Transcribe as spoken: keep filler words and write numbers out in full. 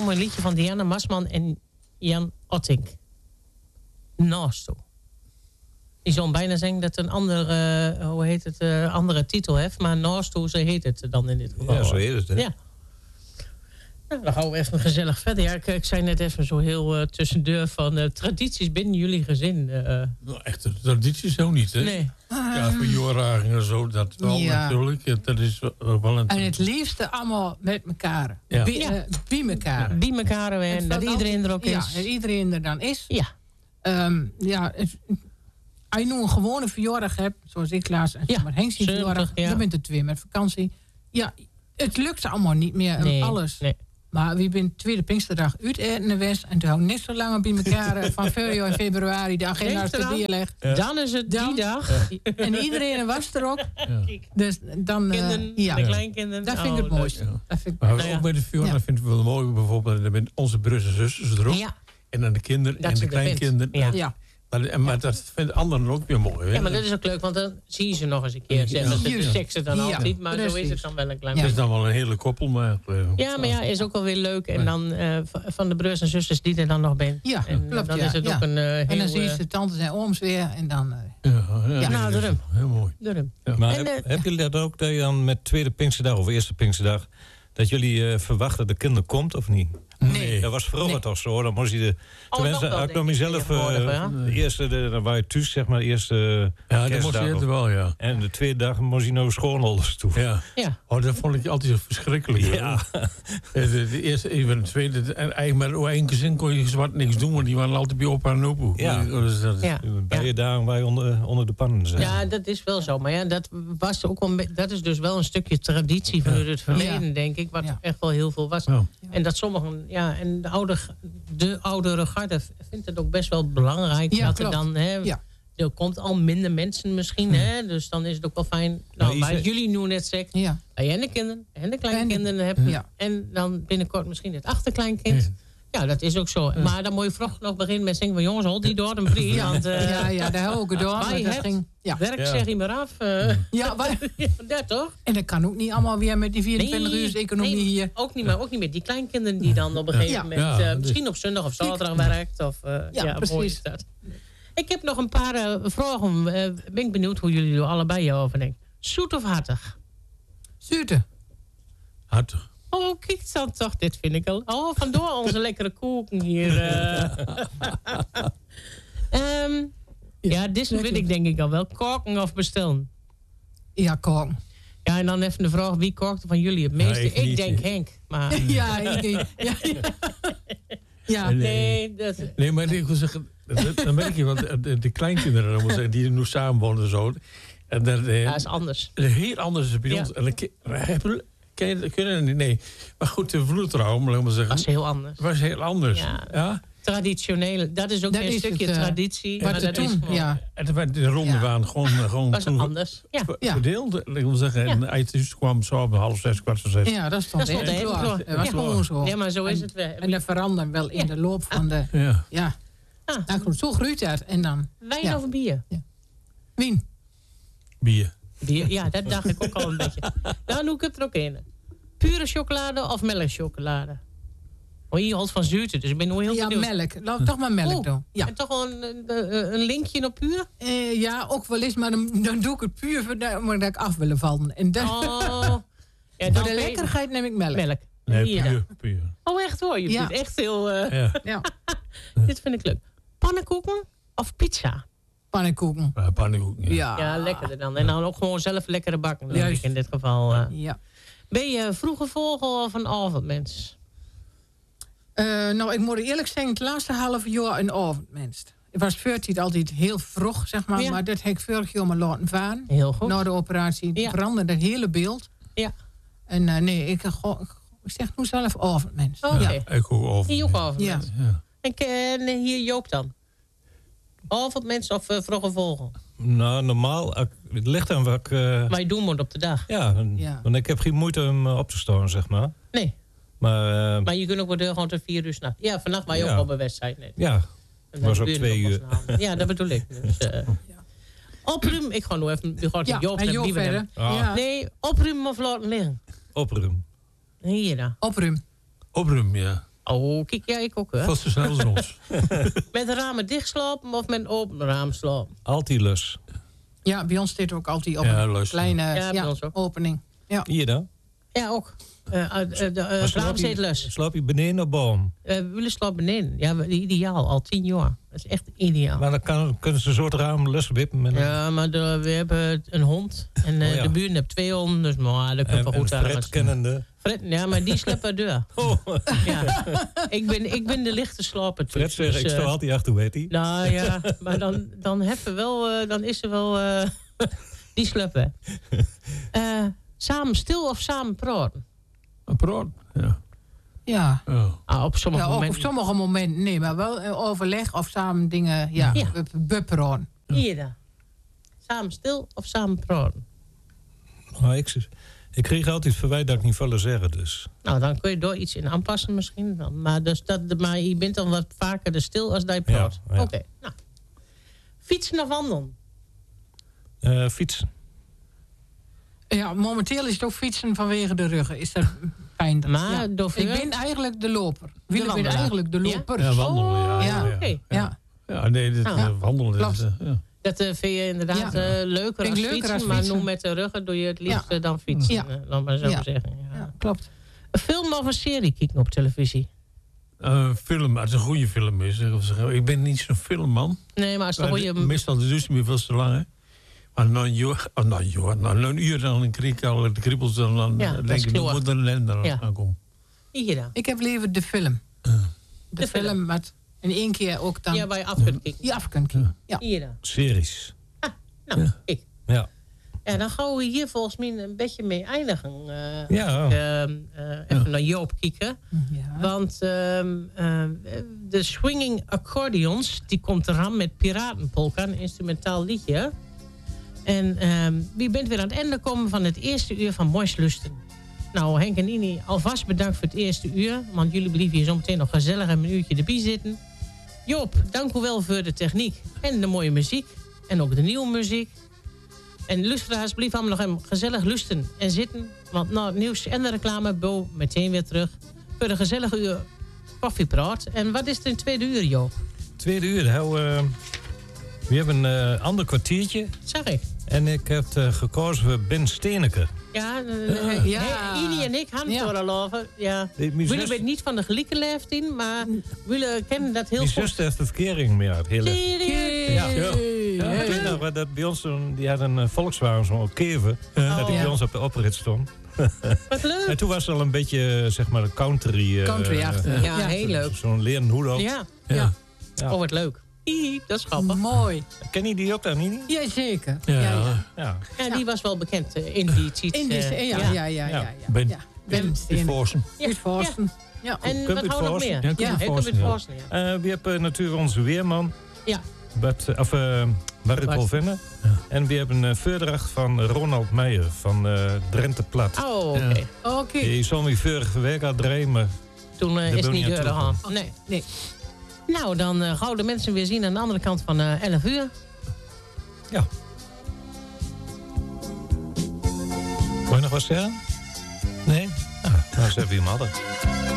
mooi liedje van Diana Masman en Jan Ottink. Naast Die zou bijna zeggen dat het een andere, uh, hoe heet het, uh, andere titel heeft. Maar naast zo heet het dan in dit geval. Ja, zo heet het, hè? Ja. Nou, dan gaan we even gezellig verder. Ja, ik, ik zei net even zo heel uh, tussendoor van uh, tradities binnen jullie gezin. Uh. Nou, echte tradities ook niet, hè? Nee. Ja, verjaardagen en zo, dat wel Ja. natuurlijk. Dat is wel een... En het liefste allemaal met elkaar. Ja. Bij, Ja. uh, bij elkaar. Die elkaar en Het dat valt iedereen er ook altijd- is. Ja, dat iedereen er dan is. Ja. Um, ja, het, als je nu een gewone verjaardag hebt, zoals ik laatst, en Ja, maar Henk zijn zeventig, verjaardag, ja. dan bent het weer met vakantie. Ja, het lukt allemaal niet meer en Nee, alles. nee. Maar we zijn tweede Pinksterdag uit eten en West en toen houden net zo lang bij elkaar van februari en februari de agenda's te neerlegd. Ja. Dan is het die Dan- dag. En iedereen was er ook. Ja. Dus dan, uh, Kinderen, ja, de kleinkinderen. dat vind ik het Oh, mooiste. Ja. Dat vind ik, Maar Nou ja. ook bij de verjaardag Ja. vind ik het wel mooi. Bijvoorbeeld, dan zijn onze broers en zusters er ook. Ja. En dan de kinderen Dat en ze de er bent. kleinkinderen. Ja. ja. Maar, en- maar dat vinden anderen ook weer mooi. Hè? Ja, maar dat is ook leuk, want dan zie je ze nog eens een keer. Zeg, Ja. dat is de seks dan Ja, altijd, maar zo is precies. het dan wel een klein Ja. Het beetje. is dan wel een hele koppel, maar... uh, Ja, maar ja, is ook wel weer leuk. En Ja. dan uh, van de broers en zusters die er dan nog zijn. Ja, En uh, klopt, dan ja, is het ja. ook een uh, heel... En dan zie je uh, ze tantes en ooms weer en dan... Uh, ja, ja, Ja. dat Nou, is daarom. heel mooi. Durham. Maar En, heb, eh, heb jullie dat ook, dat je dan met tweede Pinksterdag of eerste Pinksterdag, dat jullie uh, verwachten dat de kinder komt of niet? nee. Dat was vroeger Nee. toch zo, dan moest je de... Oh, Tenminste, nog wel, ik nog denk ik, mezelf, tegenwoordig, uh, ja. de eerste, de, dan waren je thuis, zeg maar, de eerste Ja, dat moest kerstdag je of- het wel, ja. En de tweede dag moest je naar schoonholders toe. Ja. Ja. Oh, dat vond ik altijd zo verschrikkelijk. hoor. Ja. De, de, de eerste, even de tweede. En eigenlijk maar één gezin kon je zwart niks doen, want die waren altijd bij opa en opa. Ja. Dus dat, Ja. Bij je dagen waar je onder, onder de pannen zijn. Ja, dat is wel zo. Maar ja, dat, was ook wel, een be- dat is dus wel een stukje traditie vanuit het verleden, Ja. denk ik. Wat Ja. echt wel heel veel was. Ja. En dat sommigen, ja, en de, oude, de oudere garde vindt het ook best wel belangrijk. Ja, dat er klopt. dan, hè, Ja. er komt al minder mensen misschien, hè. Dus dan is het ook wel fijn. Nou, Nou, waar Isa- jullie nu net zeggen, Ja. dat je en de kinderen en de kleinkinderen hebt. Ja. En dan binnenkort misschien het achterkleinkind. Ja, dat is ook zo. Maar dan moet je vroeg nog beginnen met zeggen van jongens, hold die door een vrie. Want uh, ja, ja, daar heb ik ook gedaan. Waar maar je dat hebt, ging, ja. werk Ja. zeg je maar af. Uh, Ja, maar, ja, dat toch? en dat kan ook niet allemaal weer met die vierentwintig uur economie nee, hier. Ook niet, maar ook niet met die kleinkinderen die dan op een gegeven Ja. moment... Ja, uh, dus- misschien op zondag of zaterdag werkt. Of, uh, ja, Ja, precies. mooi is dat. Ik heb nog een paar uh, vragen. Uh, ben ik benieuwd hoe jullie er allebei over denken. Zoet of hartig? Zuurte. Hartig. Oh, kijk dan toch. Dit vind ik al... Oh, vandoor onze lekkere koeken hier. Uh. um, ja, dit weet ik denk ik al wel. Koken of bestellen? Ja, koken. Ja, en dan even de vraag, wie kookt er van jullie het meeste? ik ik niet. denk Henk. Maar Ja, ik denk... Ja, ja. ja. nee, dat... Nee, maar ik wil zeggen, dat, dan merk je, want de, de kleinkinderen dan moet zeggen, die nu samen wonen en zo. En dat, eh, Ja, is anders. heel anders is bij Ja. ons. En dan ki- hebben- ken je- kunnen niet, nee. Maar goed, de vloedtrouw, laat maar zeggen, Dat is heel anders. was heel anders. Ja. Ja. Traditionele, dat is ook Dat een is stukje het, uh, traditie. Wat maar te dat is doen, gewoon- ja. En de, de ronde Ja. waren gewoon, gewoon Dat is toen anders. Ja. ver- Ja. verdeeld. Ik wil zeggen, Ja. en als je thuis kwam zo om half zes, kwart voor zes. Ja, dat stond Dat stond echt even klaar. klaar. Dat was Ja. gewoon zo. Ja, maar zo is En- het wel. En dat verandert wel in Ja. de loop van de... Ja. Ja. Ah. Nou goed, zo groeit dat. En dan... Wijn Ja. of bier? Wien. Bier. Bier, ja, dat dacht ik ook al een beetje. Nou, nu heb ik er ook in. Pure chocolade of melkchocolade? Oh, je houdt van zuurte, dus ik ben nu heel Ja, benieuwd. melk. Laat toch maar melk Oeh, doen. Ja. En toch wel een, een, een linkje op puur? Eh, ja, ook wel eens, maar dan, dan doe ik het puur voor dat, omdat ik af wil vallen. En dan, Oh. Ja, voor dan de ben je- lekkerheid neem ik melk. Melk. Nee, Hier. puur. puur. Oh, echt hoor. Je Ja. bent echt heel... uh, Ja. Ja, dit vind ik leuk. Pannenkoeken of pizza? pannenkoeken. Ja, pannenkoek. Ja. Ja. Ja, lekkerder dan. En dan ook gewoon zelf lekkere bakken, denk Juist. ik in dit geval. uh. Ja. Ben je een vroege vogel of een avondmens? Eh, nou, ik moet eerlijk zeggen, het laatste half jaar een avondmens. Ik was veertien altijd heel vroeg, zeg maar. Ja. Maar dat heb ik vorig jaar maar laten varen. Heel goed. Na de operatie Ja. veranderde het hele beeld. Ja. En uh, nee, ik, uh, goh, ik zeg nu zelf avondmens. Oké. Ja. Ja, ik ook over. Hier ook avondmens. Ja. Ja. En uh, hier Joop dan? Avondmens of uh, vroege vogel? Nou, normaal, ik- het ligt aan wat ik... uh, Maar je doen moet op de dag. ja, en- Ja. want ik heb geen moeite om uh, op te staan, zeg maar. Nee, Maar uh, maar je kunt ook wel deur gewoon tot vier uur s'nachts. Ja, vannacht was je Ja. ook op een wedstrijd net. ja, En was dan ook gebeurde twee nog uur. wel snel. Ja, dat bedoel ik. Dus, uh, opruimen. Ik ga nu even... Nu gaat Ja, Joop en en Joop liever verder. hebben. Ah. Ja. Nee, opruimen of laten liggen. opruim. Hier dan. Opruim. Oprum, ja. Oh, kijk, ja, ik ook, hè. Vast zo snel als ons. Met de ramen dichtslapen of met een open raam slapen? Altijd lus. Ja, bij ons zit ook altijd op Ja, een luister. kleine Ja, bij ja, ons ook. opening. Ja. Hier dan? Ja, ook. Uh, uh, uh, de, uh, Maar het slaap raam je- zit lus. Slaap je beneden op boom? Uh, we willen slapen beneden. Ja, we- ideaal. Al tien jaar. Dat is echt ideaal. Maar dan kan, kunnen ze een soort raam lus wippen. Met een, Ja, maar de- we hebben een hond. En uh, Oh, ja. de buren hebben twee honden. Dus maar, dat kunnen en, we en goed aan. Fred kennende. Fred, ja, maar die slept uit deur. Oh, Ja. ik, ben, ik ben de lichte slaper. Fred zegt, ik sta altijd achter, weet hij. Nou ja, maar dan, dan, hebben we wel, uh, dan is er wel... Uh, die sleppen. Uh, samen stil of samen praten? Een praat. Ja. Ja. Oh. Ah, op sommige Ja, ook op momenten. sommige momenten, nee, maar wel eh, overleg of samen dingen, ja, Ja. bu- bupperen. Hier dan. Samen stil of samen praten? Maar ik, ik kreeg altijd verwijt dat ik niet wilde zeggen, dus. Nou, dan kun je door iets in aanpassen misschien. Dan. Maar, dus dat, maar je bent dan wat vaker de stil als dat je praat. Ja, ja. Oké, nou. Fietsen of wandelen? Uh, fietsen. Ja, momenteel is het ook fietsen vanwege de ruggen. Is dat fijn? Maar ja. door Ik veel- ben eigenlijk de loper. Willem ben wandelaar. eigenlijk de Ja? loper. Ja, wandelen. Ja, Oh, ja, ja. oké. Ja. Ja, nee, dit, Nou, eh, wandelen. klopt. Is, eh, ja. Dat uh, vind je inderdaad Ja. uh, leuker, Vind ik als, leuker fietsen, als maar fietsen. nu met de ruggen doe je het liefst Ja. uh, dan fietsen. Ja. Uh, laat maar zo Ja. zeggen. Ja. Ja, klopt. Een film of een serie kijken op televisie? Uh, film, als het een goede film is. zeg, of zeg, Ik ben niet zo'n filmman. Nee, maar als Maar toch je... de- Meestal duurt het me veel te lang, hè. Maar na een uur, oh, na een uur, na een uur dan kreeg ik al de kriebels. Dan, dan Ja, dat denk is ik, nu kloor. moet er een ellende Ja. aankomen. Hier dan. Ik heb liever de film. De, De film. film, met in één keer ook dan Ja, waar je af kunt kijken. die af kunt kijken. Ja. Hier dan. Series. Nou, Ja. ik. Ja. Ja, dan gaan we hier volgens mij een beetje mee eindigen. Uh, Ja. ehm, uh, even Ja. naar Joop kijken. Ja. Want ehm, uh, de Swinging Accordions, die komt eraan met Piratenpolka, een instrumentaal liedje. En um, wie bent weer aan het einde komen van het eerste uur van Moois Lusten. Nou, Henk en Nini, alvast bedankt voor het eerste uur. Want jullie blijven hier zo meteen nog gezellig een minuutje erbij zitten. Joop, dank u wel voor de techniek en de mooie muziek. En ook de nieuwe muziek. En luisteraars, blijf allemaal nog even gezellig lusten en zitten. Want na het nieuws en de reclame, Bo, meteen weer terug. Voor een gezellige uur koffiepraat. En wat is er in het tweede uur, Joop? Tweede uur. Nou, uh, we hebben een uh, ander kwartiertje. Zeg ik. En ik heb uh, gekozen voor Ben Steeneke. Ja, uh, Ja. ja. Ini en ik hadden het Ja. er al over. Ja. Die- mijn Jullie zus- bent niet van de gelijkenleefd in, maar jullie kennen dat heel Die goed. zus heeft de verkering meer. Het hele. Serieus? Ja. Ja, ik weet nog wel dat bij ons, toen- die had een uh, Volkswagen, zo'n Keven. Ja. Dat die Oh. bij ons op de oprit stond. Wat leuk. En toen was het al een beetje, uh, zeg maar, de country. Uh, Country-achtig. Ja, heel leuk. Zo'n leren hoed op. Ja. Ja. Ja. Oh, wat leuk. Hihi, dat is grappig. Mooi. Ken je die ook dan, Nini? Jazeker. Ja. Ja, ja. Ja. Ja, die was wel bekend uh, in die tijd. In die, uh, ja, ja, ja, ja, ja. ja. Ben- ja. Ben Is Steenek. Voorsen. Ja. Uit Voorsten. Ja. En Kun wat je het hou je nog voorstellen? meer? Ja, kun je Ja, het ik heb het voorstellen, ja. voorstellen, ja. Uh, we hebben natuurlijk onze weerman. Ja. Bart, of, uh, Mark Bart. Rolvenne. Ja. En we hebben een voordracht van Ronald Meijer van uh, Drenthe Plat. Oh, oké. Ja. Oké. Je zou me vorige week al draaien, maar Toen uh, Daar is wil het je niet niet aan gegaan. toe. Nee. Nee. Nou, dan uh, gaan we de mensen weer zien aan de andere kant van uh, elf uur. ja. Wil je nog wat zeggen? Nee? Ah, nou, ze hebben we hem hadden.